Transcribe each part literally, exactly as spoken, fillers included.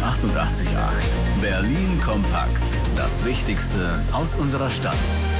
achtundachtzig Komma acht. Berlin kompakt. Das Wichtigste aus unserer Stadt.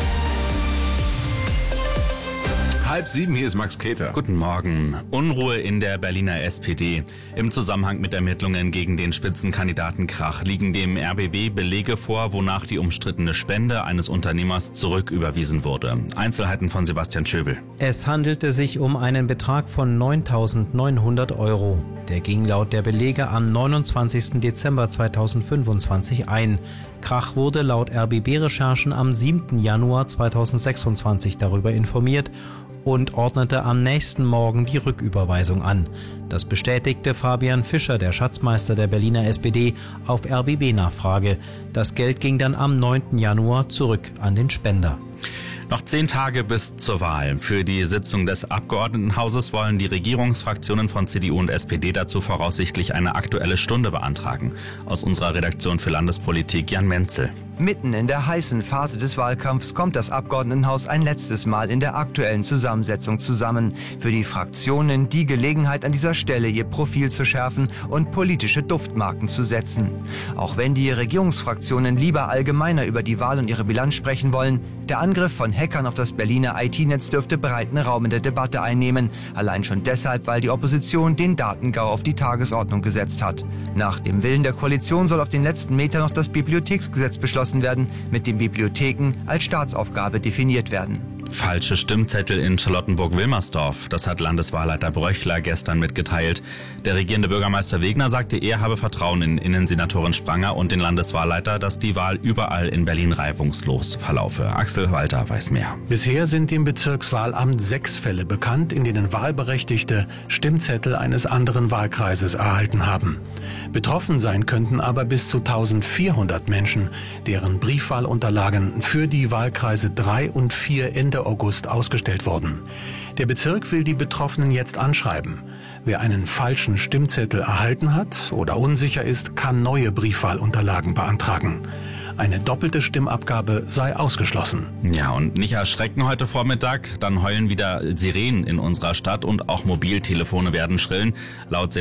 Halb sieben, hier ist Max Keter. Guten Morgen. Unruhe in der Berliner S P D. Im Zusammenhang mit Ermittlungen gegen den Spitzenkandidaten Krach liegen dem R B B Belege vor, wonach die umstrittene Spende eines Unternehmers zurücküberwiesen wurde. Einzelheiten von Sebastian Schöbel. Es handelte sich um einen Betrag von neuntausendneunhundert Euro. Der ging laut der Belege am neunundzwanzigsten Dezember zweitausendfünfundzwanzig ein. Krach wurde laut R B B-Recherchen am siebten Januar zweitausendsechsundzwanzig darüber informiert und ordnete am nächsten Morgen die Rücküberweisung an. Das bestätigte Fabian Fischer, der Schatzmeister der Berliner S P D, auf R B B-Nachfrage. Das Geld ging dann am neunten Januar zurück an den Spender. Noch zehn Tage bis zur Wahl. Für die Sitzung des Abgeordnetenhauses wollen die Regierungsfraktionen von C D U und S P D dazu voraussichtlich eine Aktuelle Stunde beantragen. Aus unserer Redaktion für Landespolitik Jan Menzel. Mitten in der heißen Phase des Wahlkampfs kommt das Abgeordnetenhaus ein letztes Mal in der aktuellen Zusammensetzung zusammen. Für die Fraktionen die Gelegenheit, an dieser Stelle ihr Profil zu schärfen und politische Duftmarken zu setzen. Auch wenn die Regierungsfraktionen lieber allgemeiner über die Wahl und ihre Bilanz sprechen wollen, der Angriff von Hackern auf das Berliner I T-Netz dürfte breiten Raum in der Debatte einnehmen. Allein schon deshalb, weil die Opposition den Datengau auf die Tagesordnung gesetzt hat. Nach dem Willen der Koalition soll auf den letzten Meter noch das Bibliotheksgesetz beschlossen werden, mit dem Bibliotheken als Staatsaufgabe definiert werden. Falsche Stimmzettel in Charlottenburg-Wilmersdorf. Das hat Landeswahlleiter Bröchler gestern mitgeteilt. Der regierende Bürgermeister Wegner sagte, er habe Vertrauen in Innensenatorin Spranger und den Landeswahlleiter, dass die Wahl überall in Berlin reibungslos verlaufe. Axel Walter weiß mehr. Bisher sind dem Bezirkswahlamt sechs Fälle bekannt, in denen Wahlberechtigte Stimmzettel eines anderen Wahlkreises erhalten haben. Betroffen sein könnten aber bis zu eintausendvierhundert Menschen, deren Briefwahlunterlagen für die Wahlkreise drei und vier Ende August ausgestellt wurden. Der Bezirk will die Betroffenen jetzt anschreiben. Wer einen falschen Stimmzettel erhalten hat oder unsicher ist, kann neue Briefwahlunterlagen beantragen. Eine doppelte Stimmabgabe sei ausgeschlossen. Ja, und nicht erschrecken heute Vormittag, dann heulen wieder Sirenen in unserer Stadt und auch Mobiltelefone werden schrillen. Laut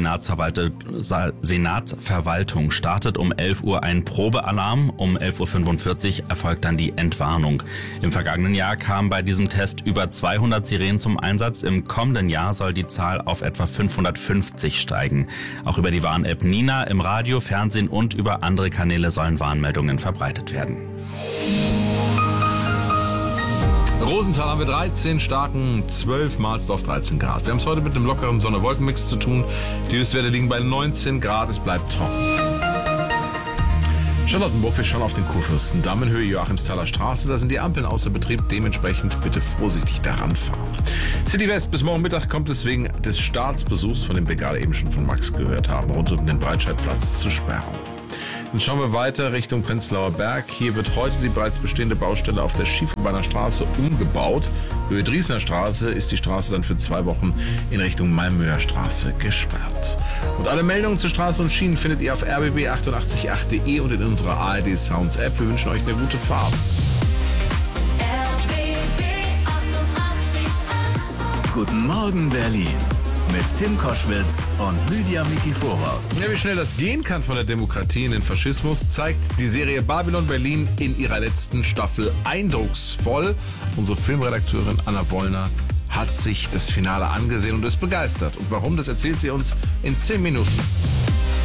Senatsverwaltung startet um elf Uhr ein Probealarm, um elf Uhr fünfundvierzig erfolgt dann die Entwarnung. Im vergangenen Jahr kamen bei diesem Test über zweihundert Sirenen zum Einsatz. Im kommenden Jahr soll die Zahl auf etwa fünfhundertfünfzig steigen. Auch über die Warn-App Nina im Radio, Fernsehen und über andere Kanäle sollen Warnmeldungen verbreitet werden. Rosenthal haben wir dreizehn, Starken zwölf, Mahlsdorf dreizehn Grad. Wir haben es heute mit einem lockeren Sonne-Wolken-Mix zu tun. Die Höchstwerte liegen bei neunzehn Grad, es bleibt trocken. Charlottenburg, wir schauen auf den Kurfürstendamm in Höhe Joachimsthaler Straße. Da sind die Ampeln außer Betrieb, dementsprechend bitte vorsichtig daran fahren. City West, bis morgen Mittag kommt es wegen des Staatsbesuchs, von dem wir gerade eben schon von Max gehört haben, rund um den Breitscheidplatz zu Sperrung. Dann schauen wir weiter Richtung Prenzlauer Berg. Hier wird heute die bereits bestehende Baustelle auf der Schieferbeiner Straße umgebaut. Höhe Driesner Straße ist die Straße dann für zwei Wochen in Richtung Malmöer Straße gesperrt. Und alle Meldungen zu Straße und Schienen findet ihr auf r b b achtundachtzig punkt acht punkt de und in unserer A R D Sounds App. Wir wünschen euch eine gute Fahrt. R B B achtundachtzig Komma acht. Guten Morgen Berlin. Mit Tim Koschwitz und Lydia Mikiforov. Ja, wie schnell das gehen kann von der Demokratie in den Faschismus, zeigt die Serie Babylon Berlin in ihrer letzten Staffel eindrucksvoll. Unsere Filmredakteurin Anna Wollner hat sich das Finale angesehen und ist begeistert. Und warum, das erzählt sie uns in zehn Minuten.